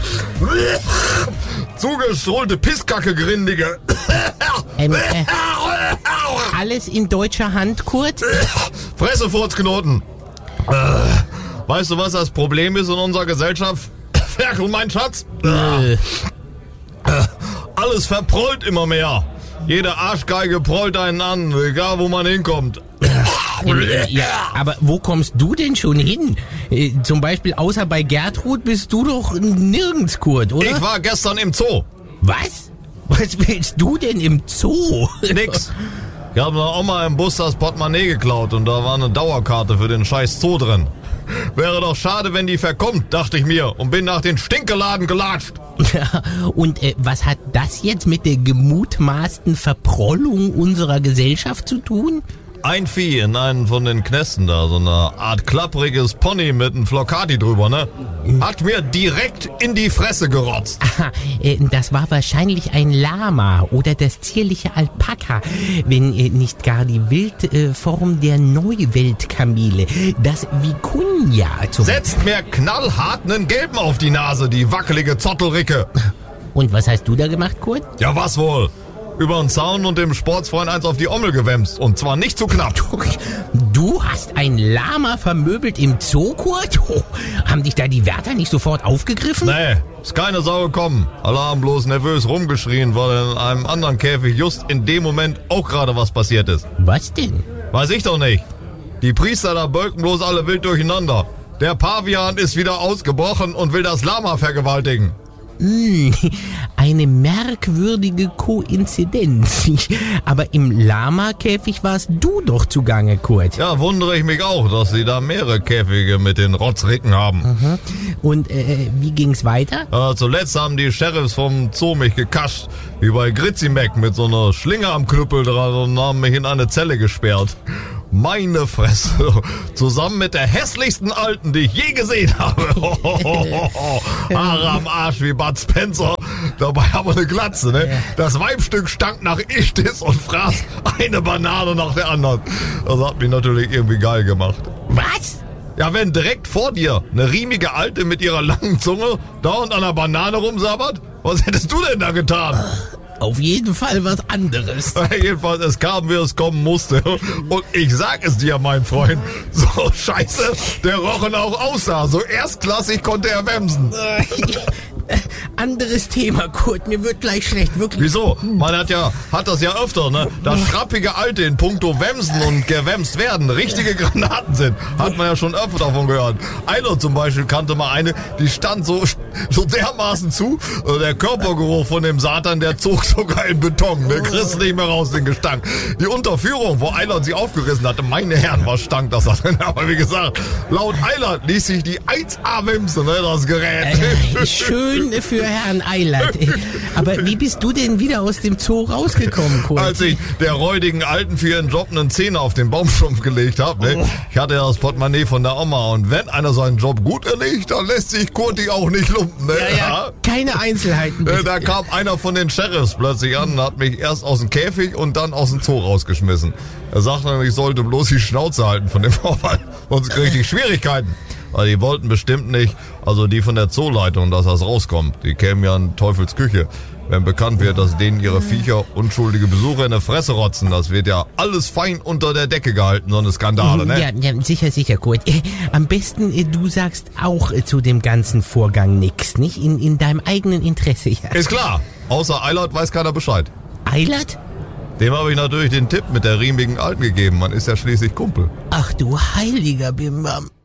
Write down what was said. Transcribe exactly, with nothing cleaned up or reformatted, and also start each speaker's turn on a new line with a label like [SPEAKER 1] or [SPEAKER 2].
[SPEAKER 1] Zugestrollte Pisskacke, Grindige.
[SPEAKER 2] Ähm, äh, alles in deutscher Hand, Kurt?
[SPEAKER 1] Fressefurzknoten. Äh, weißt du, was das Problem ist in unserer Gesellschaft? Ferkel, mein Schatz.
[SPEAKER 2] Äh.
[SPEAKER 1] Äh, alles verprollt immer mehr. Jede Arschgeige prollt einen an, egal wo man hinkommt.
[SPEAKER 2] Äh, ja, aber wo kommst du denn schon hin? Äh, zum Beispiel außer bei Gertrud bist du doch nirgends, Kurt, oder?
[SPEAKER 1] Ich war gestern im Zoo.
[SPEAKER 2] Was? Was willst du denn im Zoo?
[SPEAKER 1] Nix. Ich habe auch mal im Bus das Portemonnaie geklaut und da war eine Dauerkarte für den scheiß Zoo drin. Wäre doch schade, wenn die verkommt, dachte ich mir, und bin nach den Stinkeladen gelatscht.
[SPEAKER 2] Ja, und äh, was hat das jetzt mit der gemutmaßten Verprollung unserer Gesellschaft zu tun?
[SPEAKER 1] Ein Vieh in einen von den Knästen da, so eine Art klappriges Pony mit einem Flocati drüber, ne? Hat mir direkt in die Fresse gerotzt.
[SPEAKER 2] Aha, äh, das war wahrscheinlich ein Lama oder das zierliche Alpaka, wenn äh, nicht gar die Wildform äh, der Neuweltkamele, das Vicuña. Zum
[SPEAKER 1] Setzt mir knallhart nen Gelben auf die Nase, die wackelige Zottelricke.
[SPEAKER 2] Und was hast du da gemacht, Kurt?
[SPEAKER 1] Ja, was wohl? Über den Zaun und dem Sportsfreund eins auf die Ommel gewämst. Und zwar nicht zu knapp.
[SPEAKER 2] Du hast ein Lama vermöbelt im Zoo, Kurt? Oh, haben dich da die Wärter nicht sofort aufgegriffen?
[SPEAKER 1] Nee, ist keine Sau gekommen. Alle haben bloß nervös rumgeschrien, weil in einem anderen Käfig just in dem Moment auch gerade was passiert ist.
[SPEAKER 2] Was denn?
[SPEAKER 1] Weiß ich doch nicht. Die Priester da bölken bloß alle wild durcheinander. Der Pavian ist wieder ausgebrochen und will das Lama vergewaltigen.
[SPEAKER 2] Hm, eine merkwürdige Koinzidenz. Aber im Lama-Käfig warst du doch zugange, Kurt.
[SPEAKER 1] Ja, wundere ich mich auch, dass sie da mehrere Käfige mit den Rotzricken haben.
[SPEAKER 2] Mhm. Und äh, wie ging's weiter?
[SPEAKER 1] Äh, zuletzt haben die Sheriffs vom Zoo mich gekascht, wie bei Gritzimek mit so einer Schlinge am Knüppel dran und haben mich in eine Zelle gesperrt. Meine Fresse. Zusammen mit der hässlichsten Alten, die ich je gesehen habe. Haare am Arsch wie Bud Spencer. Dabei aber eine Glatze, ne? Das Weibstück stank nach Ichtis und fraß eine Banane nach der anderen. Das hat mich natürlich irgendwie geil gemacht.
[SPEAKER 2] Was?
[SPEAKER 1] Ja, wenn direkt vor dir eine riemige Alte mit ihrer langen Zunge dauernd an der Banane rumsabbert, was hättest du denn da getan?
[SPEAKER 2] Auf jeden Fall was anderes.
[SPEAKER 1] Jedenfalls, es kam, wie es kommen musste. Und ich sag es dir, mein Freund, so scheiße der Rochen auch aussah. So erstklassig konnte er wemsen.
[SPEAKER 2] Anderes Thema, Kurt. Mir wird gleich schlecht, wirklich.
[SPEAKER 1] Wieso? Man hat ja, hat das ja öfter, ne? Dass schrappige Alte in puncto Wemsen und gewemst werden richtige Granaten sind. Hat man ja schon öfter davon gehört. Eilo zum Beispiel kannte mal eine, die stand so, so dermaßen zu. Der Körpergeruch von dem Satan, der zog sogar in Beton. Ne? Kriegst nicht mehr raus, den Gestank. Die Unterführung, wo Eilert sie aufgerissen hatte, meine Herren, was stank das da drin. Aber wie gesagt, laut Eilert ließ sich die eins A wemsen, ne, das Gerät.
[SPEAKER 2] Äh, schön für Herrn Eilert. Aber wie bist du denn wieder aus dem Zoo rausgekommen, Kurt?
[SPEAKER 1] Als ich der räudigen Alten für ihren Job einen Zehner auf den Baumstumpf gelegt habe. Ne? Ich hatte ja das Portemonnaie von der Oma. Und wenn einer seinen Job gut erlegt, dann lässt sich Kurti auch nicht lumpen. Ne?
[SPEAKER 2] Ja, ja, keine Einzelheiten.
[SPEAKER 1] Bitte. Da kam einer von den Sheriffs plötzlich an und hat mich erst aus dem Käfig und dann aus dem Zoo rausgeschmissen. Er sagte, ich sollte bloß die Schnauze halten von dem Vorfall, sonst kriege ich Schwierigkeiten. Weil die wollten bestimmt nicht, also die von der Zooleitung, dass das rauskommt. Die kämen ja in Teufels Küche. Wenn bekannt wird, dass denen ihre Viecher unschuldige Besucher in der Fresse rotzen, das wird ja alles fein unter der Decke gehalten, so eine Skandale, ne?
[SPEAKER 2] Ja, ja, sicher, sicher, Kurt. Äh, am besten, äh, du sagst auch äh, zu dem ganzen Vorgang nix, nicht? In, in deinem eigenen Interesse, ja.
[SPEAKER 1] Ist klar. Außer Eilert weiß keiner Bescheid.
[SPEAKER 2] Eilert?
[SPEAKER 1] Dem habe ich natürlich den Tipp mit der riemigen Alten gegeben. Man ist ja schließlich Kumpel.
[SPEAKER 2] Ach du heiliger Bimbam.